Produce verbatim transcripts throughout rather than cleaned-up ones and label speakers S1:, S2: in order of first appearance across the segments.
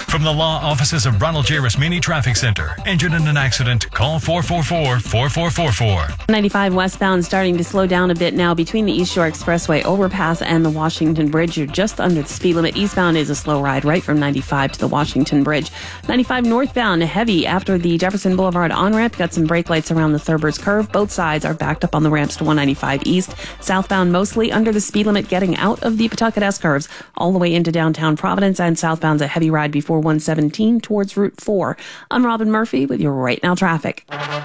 S1: From the law offices of Ronald J. Rasmini Traffic Center. Injured in an accident? Call four four four, four four four four.
S2: ninety-five westbound starting to slow down a bit now between the East Shore Expressway overpass and the Washington Bridge. You're just under the speed limit. Eastbound is a slow ride right from ninety-five to the Washington Bridge. ninety-five northbound heavy after the Jefferson Boulevard on-ramp. Got some brake lights around the Thurber's curve. Both sides are backed up on the ramps to one ninety-five east. Southbound mostly under the speed limit getting out of the Pawtucket S-curves all the way into downtown Providence, and southbound's a heavy ride before one seventeen towards Route four. I'm Robin Murphy with your Right Now traffic.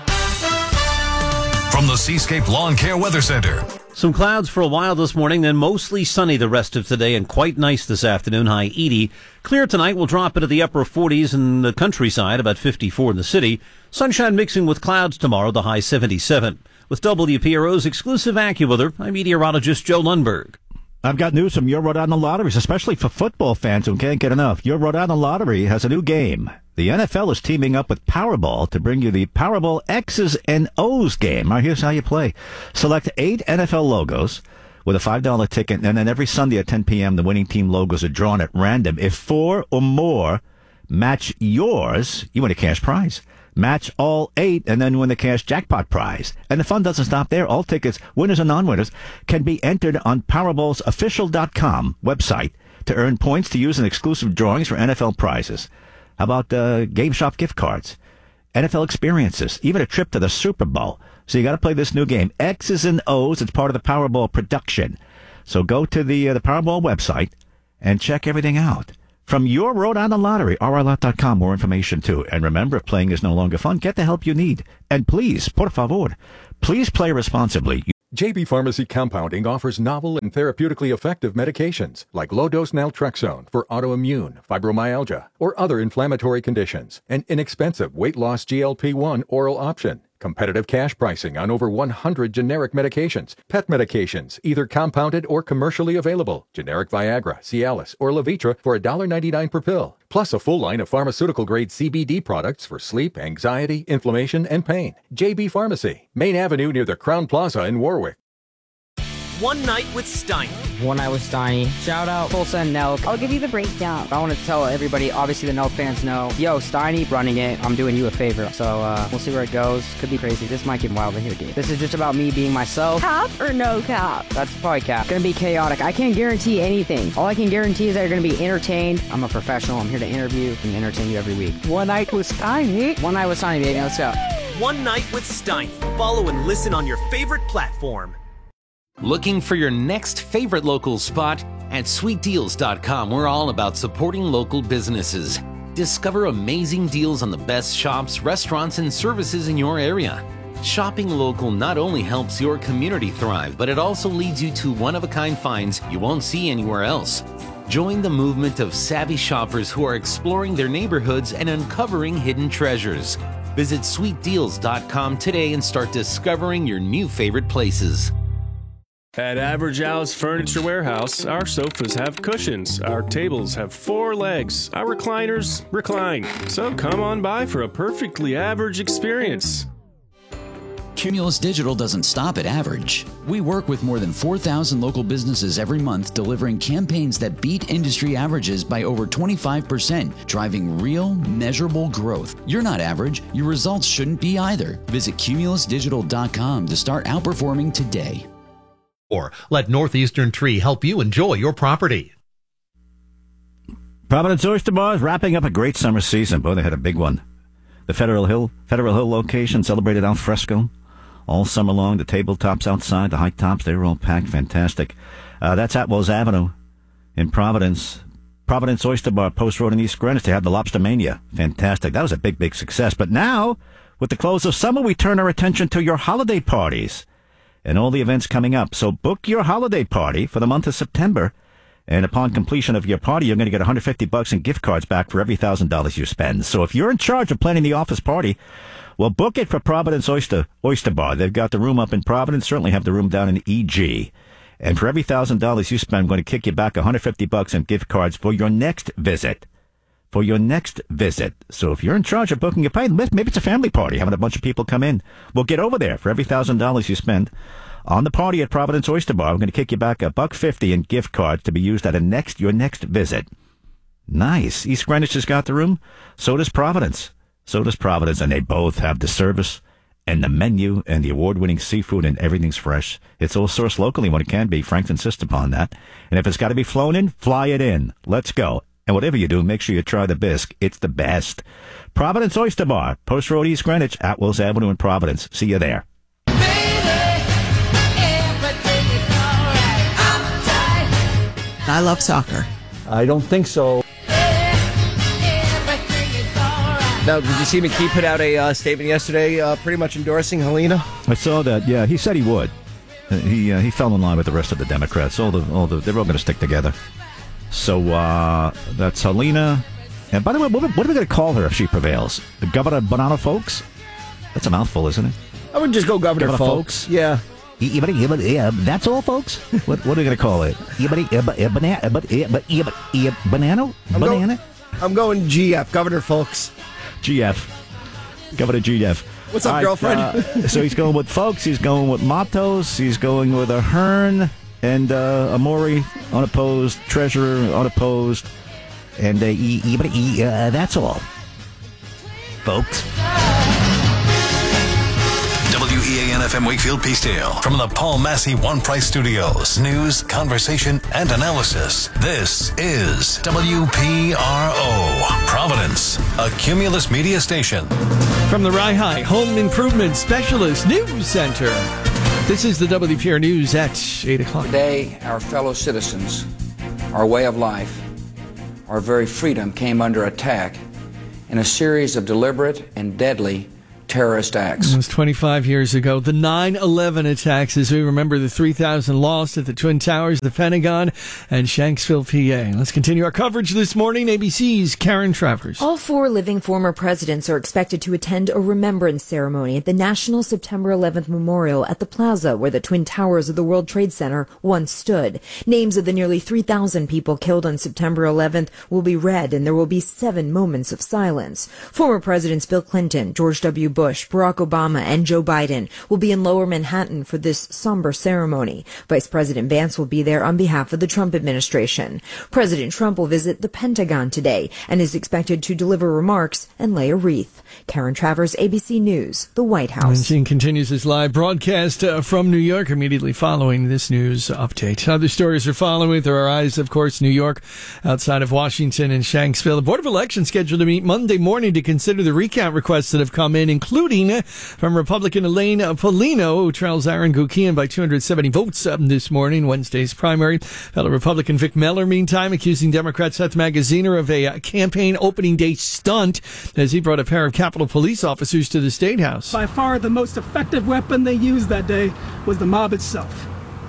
S1: From the Seascape Lawn Care Weather Center.
S3: Some clouds for a while this morning, then mostly sunny the rest of today and quite nice this afternoon, high eighty. Clear tonight, will drop into the upper forties in the countryside, about fifty-four in the city. Sunshine mixing with clouds tomorrow, the high seventy-seven. With W P R O's exclusive AccuWeather, I'm meteorologist Joe Lundberg.
S4: I've got news from Your Rhode Island Lotteries, especially for football fans who can't get enough. Your Rhode Island Lottery has a new game. The N F L is teaming up with Powerball to bring you the Powerball X's and O's game. Now, here's how you play. Select eight N F L logos with a five dollar ticket, and then every Sunday at ten p.m., the winning team logos are drawn at random. If four or more match yours, you win a cash prize. Match all eight and then win the cash jackpot prize. And the fun doesn't stop there. All tickets, winners and non-winners, can be entered on Powerball's official dot com website to earn points to use in exclusive drawings for N F L prizes. How about uh, Game Shop gift cards, N F L experiences, even a trip to the Super Bowl? So you got to play this new game, X's and O's. It's part of the Powerball production. So go to the uh, the Powerball website and check everything out. From Your Rhode Island Lottery, R R lot dot com, more information too. And remember, if playing is no longer fun, get the help you need. And please, por favor, please play responsibly.
S5: J B Pharmacy Compounding offers novel and therapeutically effective medications like low-dose naltrexone for autoimmune, fibromyalgia, or other inflammatory conditions. An inexpensive weight-loss G L P one oral option. Competitive cash pricing on over one hundred generic medications. Pet medications, either compounded or commercially available. Generic Viagra, Cialis, or Levitra for one ninety-nine per pill. Plus a full line of pharmaceutical-grade C B D products for sleep, anxiety, inflammation, and pain. J B Pharmacy, Main Avenue near the Crown Plaza in Warwick.
S6: One Night with Steiny.
S7: One Night with Steiny. Shout out Full Send Nelk.
S8: I'll give you the breakdown.
S7: I want to tell everybody, obviously the Nelk fans know, yo, Steiny running it, I'm doing you a favor. So uh, we'll see where it goes. Could be crazy. This might get wild in here, dude. This is just about me being myself.
S8: Cap or no cap?
S7: That's probably cap. Gonna be chaotic. I can't guarantee anything. All I can guarantee is that you're gonna be entertained. I'm a professional. I'm here to interview and entertain you every week.
S8: One Night with Steiny.
S7: One Night with Steiny, baby. Let's go.
S6: One Night with Steiny. Follow and listen on your favorite platform.
S9: Looking for your next favorite local spot? At sweet deals dot com, we're all about supporting local businesses. Discover amazing deals on the best shops, restaurants, and services in your area. Shopping local not only helps your community thrive, but it also leads you to one-of-a-kind finds you won't see anywhere else. Join the movement of savvy shoppers who are exploring their neighborhoods and uncovering hidden treasures. Visit sweet deals dot com today and start discovering your new favorite places.
S10: At Average Al's Furniture Warehouse, our sofas have cushions, our tables have four legs, our recliners recline. So come on by for a perfectly average experience.
S11: Cumulus Digital doesn't stop at average. We work with more than four thousand local businesses every month, delivering campaigns that beat industry averages by over twenty-five percent, driving real, measurable growth. You're not average. Your results shouldn't be either. Visit cumulus digital dot com to start outperforming today.
S12: Or let Northeastern Tree help you enjoy your property.
S4: Providence Oyster Bar is wrapping up a great summer season. Boy, they had a big one. The Federal Hill Federal Hill location celebrated al fresco all summer long. The tabletops outside, the high tops, they were all packed. Fantastic. Uh, that's Atwells Avenue in Providence. Providence Oyster Bar, Post Road in East Greenwich. They had the Lobster Mania. Fantastic. That was a big, big success. But now, with the close of summer, we turn our attention to your holiday parties and all the events coming up. So book your holiday party for the month of September, and upon completion of your party, you're going to get one hundred fifty bucks in gift cards back for every one thousand dollars you spend. So if you're in charge of planning the office party, well, book it for Providence Oyster Oyster Bar. They've got the room up in Providence, certainly have the room down in E G. And for every one thousand dollars you spend, I'm going to kick you back one hundred fifty bucks in gift cards for your next visit. For your next visit. So if you're in charge of booking your party, maybe it's a family party, having a bunch of people come in. Well, get over there. For every one thousand dollars you spend on the party at Providence Oyster Bar, I'm going to kick you back a buck fifty in gift cards to be used at a next your next visit. Nice. East Greenwich has got the room. So does Providence. So does Providence. And they both have the service and the menu and the award-winning seafood, and everything's fresh. It's all sourced locally when it can be. Frank insists upon that. And if it's got to be flown in, fly it in. Let's go. And whatever you do, make sure you try the bisque. It's the best. Providence Oyster Bar, Post Road, East Greenwich, Atwells Avenue in Providence. See you there.
S13: I love soccer.
S14: I don't think so.
S15: Now, did you see McKee put out a uh, statement yesterday uh, pretty much endorsing Helena?
S4: I saw that, yeah. He said he would. Uh, he uh, he fell in line with the rest of the Democrats. All the, all the, they're all going to stick together. So uh, that's Helena. And by the way, what, what are we going to call her if she prevails? The Governor Banana Folks? That's a mouthful, isn't it?
S15: I would just go Governor,
S4: Governor
S15: Folks.
S4: Folks?
S15: Yeah.
S4: Yeah, that's all, folks. What, what are we going to call it? Banana? Banana? Banana?
S15: I'm going G F, Governor Folks.
S4: G F. Governor G F.
S15: What's up, right, girlfriend?
S4: uh, so he's going with Folks. He's going with Matos. He's going with Ahern and uh, Amori, unopposed. Treasurer, unopposed. And uh, e, e, e, uh, that's all, folks.
S1: W E A N F M Wakefield Peacedale. From the Paul Massey One Price Studios. News, conversation, and analysis. This is W P R O. Providence, a Cumulus media station.
S16: From the Rye Home Improvement Specialist News Center. This is the W P R News at eight o'clock.
S17: Today, our fellow citizens, our way of life, our very freedom came under attack in a series of deliberate and deadly terrorist acts.
S16: It was twenty-five years ago. The nine eleven attacks, as we remember the three thousand lost at the Twin Towers, the Pentagon, and Shanksville, P A. Let's continue our coverage this morning. A B C's Karen Travers.
S18: All four living former presidents are expected to attend a remembrance ceremony at the National September eleventh Memorial at the plaza where the Twin Towers of the World Trade Center once stood. Names of the nearly three thousand people killed on September eleventh will be read, and there will be seven moments of silence. Former Presidents Bill Clinton, George W. Bush, Barack Obama, and Joe Biden will be in Lower Manhattan for this somber ceremony. Vice President Vance will be there on behalf of the Trump administration. President Trump will visit the Pentagon today and is expected to deliver remarks and lay a wreath. Karen Travers, A B C News, the White House.
S16: And Gene continues his live broadcast uh, from New York immediately following this news update. Other stories are following. There are eyes, of course, New York, outside of Washington and Shanksville. The Board of Elections scheduled to meet Monday morning to consider the recount requests that have come in, including from Republican Elaine Polino, who trails Aaron Gukian by two hundred seventy votes this morning, Wednesday's primary. Fellow Republican Vic Meller, meantime, accusing Democrat Seth Magaziner of a campaign opening day stunt as he brought a pair of Capitol Police officers to the State House.
S19: By far the most effective weapon they used that day was the mob itself.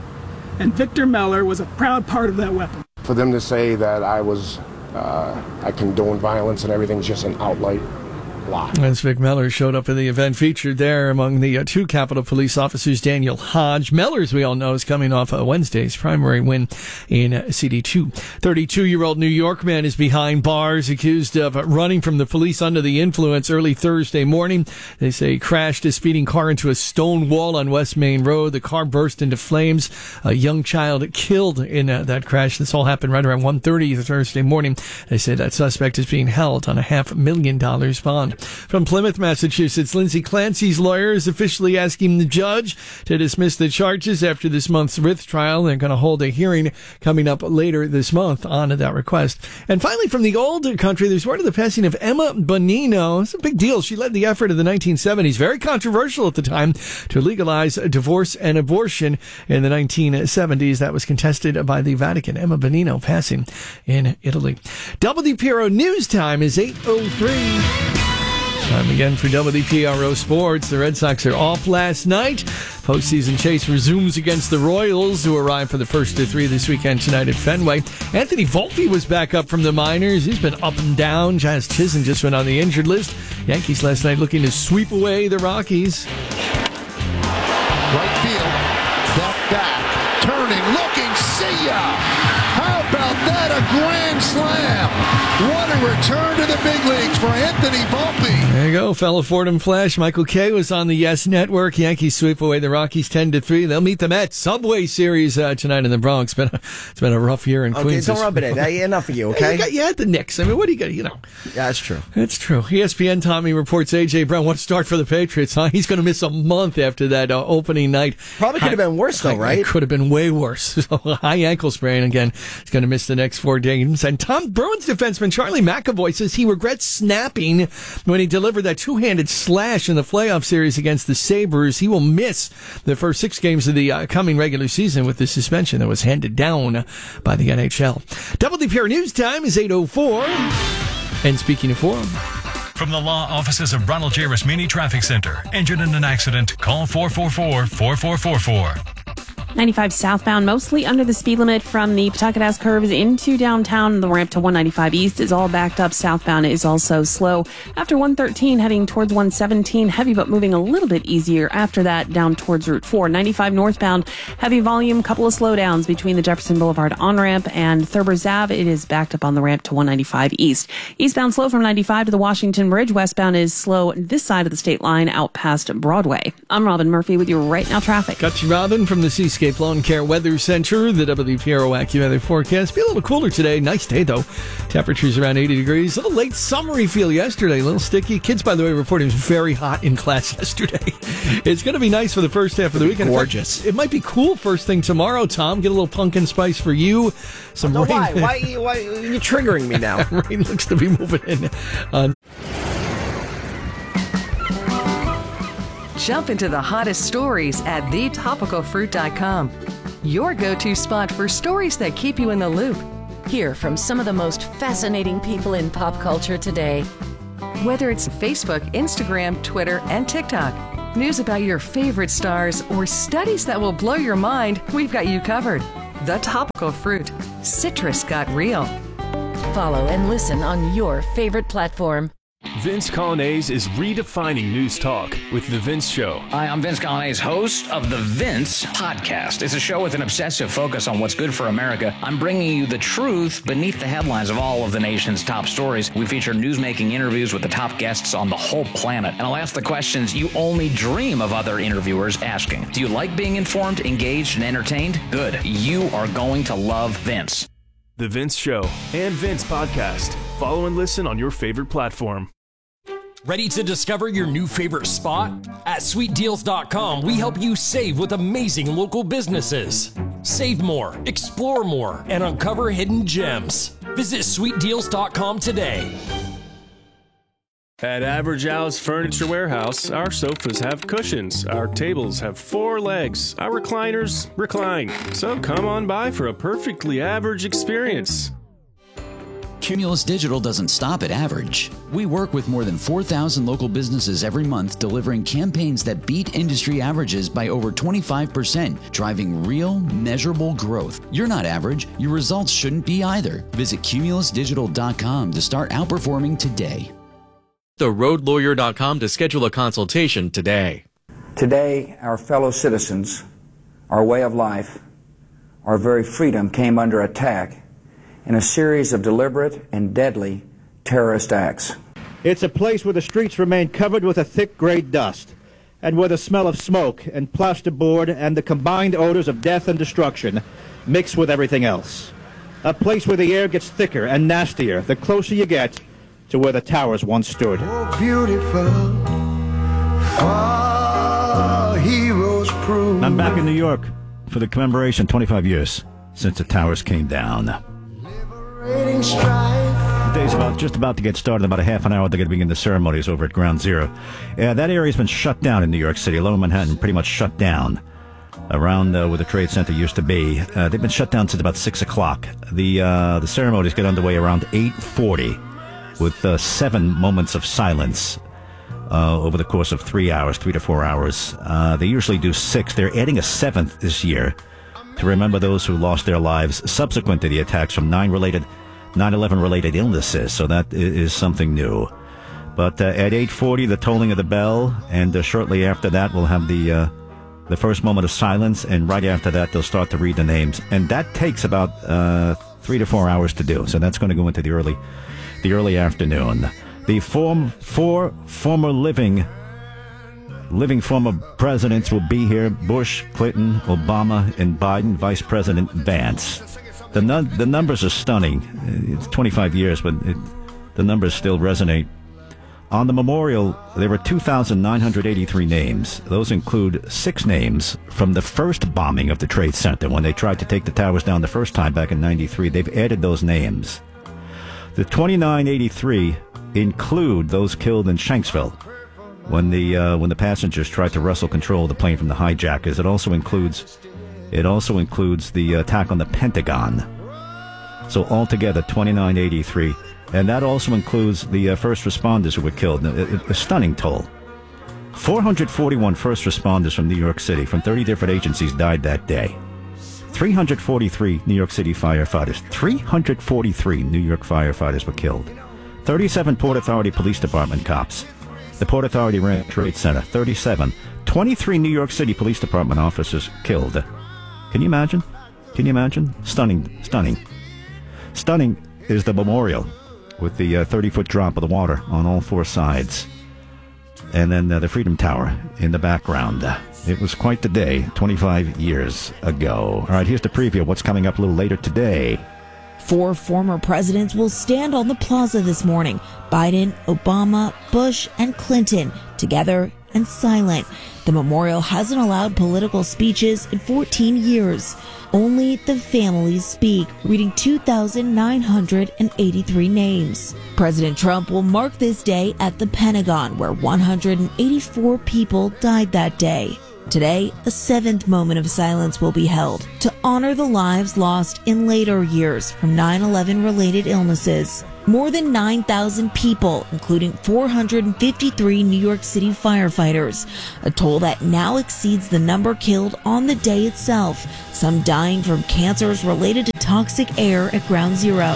S19: And Victor Meller was a proud part of that weapon.
S20: For them to say that I was, uh, I condone violence and everything's just an outright lie.
S16: As Vic Meller showed up at the event, featured there among the uh, two Capitol Police officers, Daniel Hodge. Meller, as we all know, is coming off a Wednesday's primary win in uh, C D two. thirty-two-year-old New York man is behind bars, accused of running from the police under the influence early Thursday morning. They say he crashed his speeding car into a stone wall on West Main Road. The car burst into flames. A young child killed in uh, that crash. This all happened right around one thirty Thursday morning. They say that suspect is being held on a half million dollars bond. From Plymouth, Massachusetts, Lindsay Clancy's lawyer is officially asking the judge to dismiss the charges after this month's Rith trial. They're going to hold a hearing coming up later this month on that request. And finally, from the old country, there's word of the passing of Emma Bonino. It's a big deal. She led the effort of the nineteen seventies, very controversial at the time, to legalize divorce and abortion in the nineteen seventies. That was contested by the Vatican. Emma Bonino passing in Italy. W P R O News Time is eight oh three. Time again for W P R O Sports. The Red Sox are off last night. Postseason chase resumes against the Royals, who arrive for the first of three this weekend tonight at Fenway. Anthony Volpe was back up from the minors. He's been up and down. Jazz Chisholm just went on the injured list. Yankees last night looking to sweep away the Rockies.
S21: Right field. Step back. Turning. Looking. See ya. How about that?
S14: that a grand slam? What a return to the big leagues for Anthony Volpe.
S16: There you go, fellow Fordham Flash. Michael Kay was on the Yes Network. Yankees sweep away the Rockies ten to three. They'll meet the Mets Subway Series uh, tonight in the Bronx. Been a, it's been a rough year in
S15: okay,
S16: Queens.
S15: Okay, don't rub it in. Hey, enough of you, okay?
S16: Yeah, you got, you had the Knicks. I mean, what do you got? You know.
S15: Yeah, that's true.
S16: It's true. E S P N Tommy reports A J Brown. What a start for the Patriots, huh? He's going to miss a month after that uh, opening night.
S15: Probably could have been worse, though, right?
S16: It could have been way worse. So, high ankle sprain again. He's going to miss the next four games. And Tom Bruins defenseman Charlie McAvoy says he regrets snapping when he delivered that two-handed slash in the playoff series against the Sabres. He will miss the first six games of the uh, coming regular season with the suspension that was handed down by the N H L. Double D P R News Time is eight oh four. And speaking of forum,
S21: from the law offices of Ronald J. Rasmini Traffic Center. Injured in an accident? Call four four four, four four four four.
S2: ninety-five southbound, mostly under the speed limit from the Pawtucket curves into downtown. The ramp to one ninety-five east is all backed up. Southbound is also slow. After one thirteen, heading towards one seventeen, heavy but moving a little bit easier. After that, down towards Route four. ninety-five northbound, heavy volume, couple of slowdowns between the Jefferson Boulevard on-ramp and Thurber's Ave. It is backed up on the ramp to one ninety-five east. Eastbound slow from ninety-five to the Washington Bridge. Westbound is slow this side of the state line out past Broadway. I'm Robin Murphy with your Right Now traffic.
S16: Got you, Robin, from the Seascape Lawn Care Weather Center. The W P R O AccuWeather forecast. Be a little cooler today. Nice day, though. Temperatures around eighty degrees. A little late summery feel yesterday. A little sticky. Kids, by the way, reporting it was very hot in class yesterday. It's going to be nice for the first half of the weekend.
S15: Gorgeous.
S16: Fact, it might be cool first thing tomorrow, Tom. Get a little pumpkin spice for you. Some
S15: no,
S16: rain.
S15: why? Why, why? You're triggering me now.
S16: Rain looks to be moving in. Uh,
S22: Jump into the hottest stories at the topical fruit dot com. Your go-to spot for stories that keep you in the loop.
S23: Hear from some of the most fascinating people in pop culture today.
S22: Whether it's Facebook, Instagram, Twitter, and TikTok, news about your favorite stars, or studies that will blow your mind, we've got you covered. The Topical Fruit. Citrus got real.
S23: Follow and listen on your favorite platform.
S10: Vince Colonnese is redefining news talk with The Vince Show.
S24: Hi, I'm Vince Colonnese, host of The Vince Podcast. It's a show with an obsessive focus on what's good for America. I'm bringing you the truth beneath the headlines of all of the nation's top stories. We feature newsmaking interviews with the top guests on the whole planet. And I'll ask the questions you only dream of other interviewers asking. Do you like being informed, engaged, and entertained? Good. You are going to love Vince.
S10: The Vince Show and Vince Podcast. Follow and listen on your favorite platform.
S25: Ready to discover your new favorite spot? At sweet deals dot com, we help you save with amazing local businesses. Save more, explore more, and uncover hidden gems. Visit sweet deals dot com today.
S10: At Average Al's Furniture Warehouse, our sofas have cushions, our tables have four legs, our recliners recline. So come on by for a perfectly average experience.
S11: Cumulus Digital doesn't stop at average. We work with more than four thousand local businesses every month, delivering campaigns that beat industry averages by over twenty-five percent, driving real, measurable growth. You're not average. Your results shouldn't be either. Visit cumulus digital dot com to start outperforming today.
S26: the road lawyer dot com to schedule a consultation today.
S17: Today, our fellow citizens, our way of life, our very freedom came under attack in a series of deliberate and deadly terrorist acts.
S27: It's a place where the streets remain covered with a thick gray dust, and where the smell of smoke and plasterboard and the combined odors of death and destruction mix with everything else. A place where the air gets thicker and nastier the closer you get to where the towers once stood.
S14: Oh, beautiful, far heroes prove.
S4: I'm back in New York for the commemoration, twenty-five years since the towers came down. The day's about just about to get started. In about a half an hour, they're going to begin the ceremonies over at Ground Zero. Uh, that area's been shut down in New York City. Lower Manhattan pretty much shut down around uh, where the Trade Center used to be. Uh, they've been shut down since about six o'clock. The uh, the ceremonies get underway around eight forty with uh, seven moments of silence uh, over the course of three hours, three to four hours. Uh, they usually do six. They're adding a seventh this year to remember those who lost their lives subsequent to the attacks from nine eleven related illnesses. So that is something new. But uh, at eight forty, the tolling of the bell, and uh, shortly after that, we'll have the uh, the first moment of silence, and right after that, they'll start to read the names. And that takes about uh, three to four hours to do. So that's going to go into the early, the early afternoon. The form, four former living, living former presidents will be here: Bush, Clinton, Obama, and Biden. Vice President Vance. The num- the numbers are stunning. It's twenty-five years, but it, the numbers still resonate. On the memorial, there were two thousand nine hundred eighty-three names. Those include six names from the first bombing of the Trade Center when they tried to take the towers down the first time back in ninety-three. They've added those names. The twenty-nine eighty-three include those killed in Shanksville when the uh, when the passengers tried to wrestle control of the plane from the hijackers. It also includes it also includes the attack on the Pentagon. So altogether, twenty-nine eighty-three. And that also includes the uh, first responders who were killed. A, a stunning toll. four hundred forty-one first responders from New York City, from thirty different agencies, died that day. three hundred forty-three New York City firefighters. three hundred forty-three New York firefighters were killed. thirty-seven Port Authority Police Department cops. The Port Authority ran Trade Center. thirty-seven. twenty-three New York City Police Department officers killed. Can you imagine? Can you imagine? Stunning. Stunning. Stunning is the memorial, with the uh, thirty-foot drop of the water on all four sides. And then uh, the Freedom Tower in the background. It was quite the day, twenty-five years ago. All right, here's the preview of what's coming up a little later today.
S3: Four former presidents will stand on the plaza this morning. Biden, Obama, Bush, and Clinton, together and silent. The memorial hasn't allowed political speeches in fourteen years. Only the families speak, reading two thousand nine hundred eighty-three names. President Trump will mark this day at the Pentagon, where one hundred eighty-four people died that day. Today, a seventh moment of silence will be held to honor the lives lost in later years from nine eleven related illnesses. More than nine thousand people, including four hundred fifty-three New York City firefighters, a toll that now exceeds the number killed on the day itself, some dying from cancers related to toxic air at Ground Zero.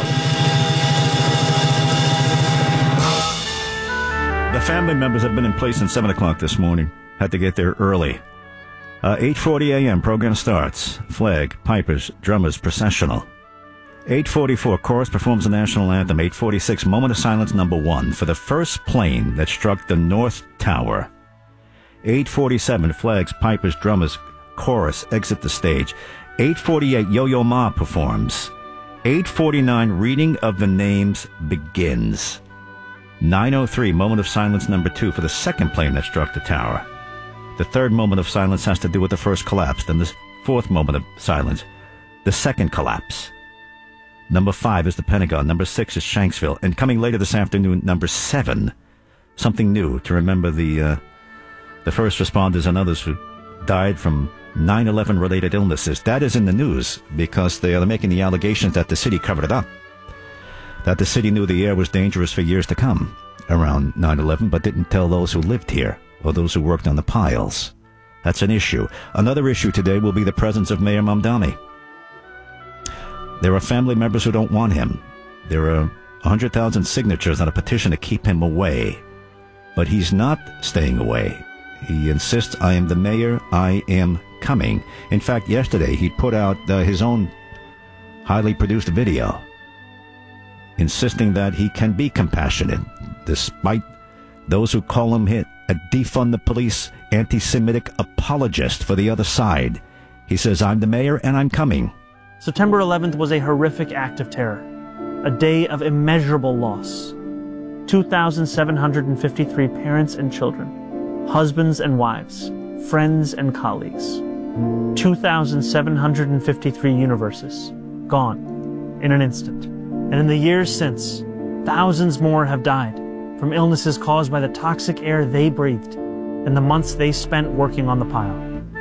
S4: The family members have been in place since seven o'clock this morning. Had to get there early. Uh, eight forty a.m. program starts. Flag, pipers, drummers, processional. eight forty-four, chorus performs the national anthem. eight forty-six, moment of silence number one for the first plane that struck the North Tower. eight forty-seven, flags, pipers, drummers, chorus exit the stage. eight forty-eight, Yo-Yo Ma performs. eight forty-nine, reading of the names begins. nine oh three, moment of silence number two for the second plane that struck the tower. The third moment of silence has to do with the first collapse. Then the fourth moment of silence, the second collapse. Number five is the Pentagon. Number six is Shanksville. And coming later this afternoon, number seven, something new to remember the uh, the first responders and others who died from nine eleven related illnesses. That is in the news because they are making the allegations that the city covered it up. That the city knew the air was dangerous for years to come around nine eleven, but didn't tell those who lived here or those who worked on the piles. That's an issue. Another issue today will be the presence of Mayor Mamdani. There are family members who don't want him. There are one hundred thousand signatures on a petition to keep him away. But he's not staying away. He insists, I am the mayor, I am coming. In fact, yesterday he put out uh, his own highly produced video insisting that he can be compassionate, despite those who call him hit a defund the police, anti-Semitic apologist for the other side. He says, I'm the mayor and I'm coming.
S5: September eleventh was a horrific act of terror, a day of immeasurable loss. two thousand seven hundred fifty-three parents and children, husbands and wives, friends and colleagues. two thousand seven hundred fifty-three universes, gone in an instant. And in the years since, thousands more have died from illnesses caused by the toxic air they breathed and the months they spent working on the pile.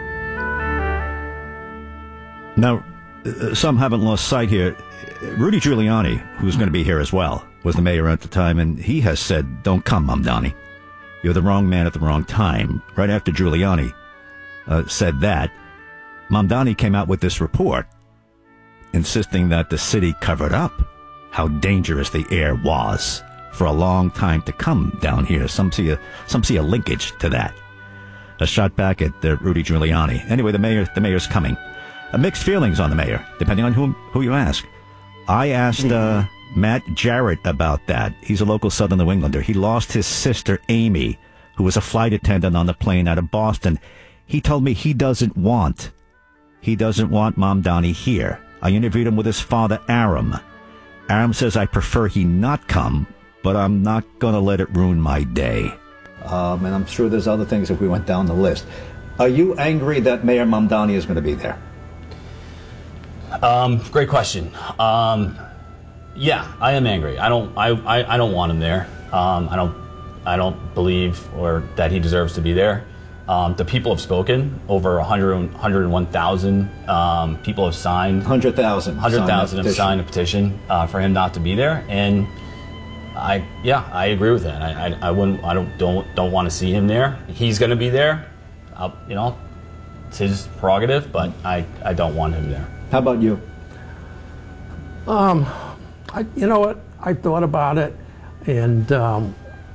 S4: Now, uh, some haven't lost sight here. Rudy Giuliani, who's going to be here as well, was the mayor at the time, and he has said, don't come, Mamdani. You're the wrong man at the wrong time. Right after Giuliani uh, said that, Mamdani came out with this report insisting that the city covered up how dangerous the air was for a long time to come down here. Some see a some see a linkage to that. A shot back at uh, Rudy Giuliani. Anyway, the mayor the mayor's coming. Uh, mixed feelings on the mayor, depending on whom who you ask. I asked uh, Matt Jarrett about that. He's a local Southern New Englander. He lost his sister, Amy, who was a flight attendant on the plane out of Boston. He told me he doesn't want, he doesn't want Mamdani here. I interviewed him with his father, Aram. Aram says, I prefer he not come, but I'm not going to let it ruin my day.
S27: Um, and I'm sure there's other things if we went down the list. Are you angry that Mayor Mamdani is going to be there?
S1: Um, great question. Um, yeah, I am angry. I don't, I, I, I don't want him there. Um, I don't, I don't believe or that he deserves to be there. Um, the people have spoken. Over one hundred, one hundred one thousand um, people have signed.
S27: one hundred thousand.
S1: one hundred thousand have signed a petition uh, for him not to be there, and I, yeah, I agree with that. I, I, I wouldn't, I don't, don't, don't want to see him there. He's going to be there. I'll, you know, it's his prerogative, but I, I don't want him there.
S27: How about you?
S6: Um, I, you know what? I thought about it, and um,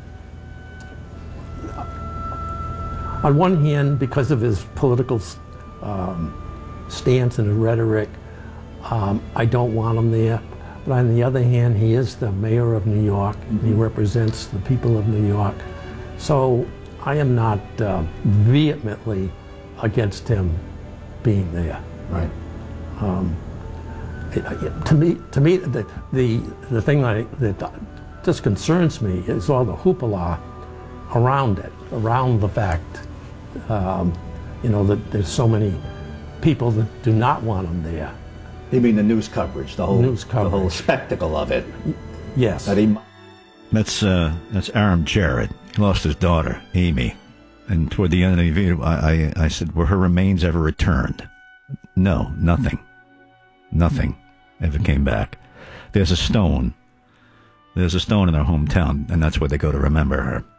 S6: on one hand, because of his political um, stance and rhetoric, um, I don't want him there. But on the other hand, he is the mayor of New York, and he represents the people of New York. So I am not uh, vehemently against him being there.
S27: Right.
S6: Um, it, it, to me, to me, the the, the thing that, that just concerns me is all the hoopla around it, around the fact, um, you know, that there's so many people that do not want him there.
S27: You mean the news coverage, the whole
S6: news coverage,
S27: the whole spectacle of it?
S6: Yes.
S27: That he...
S4: That's uh, that's Aram Jarrett. He lost his daughter, Amy, and toward the end of the interview, I, I I said, "Were her remains ever returned?" No, nothing, nothing ever came back. There's a stone. There's a stone in her hometown, and that's where they go to remember her.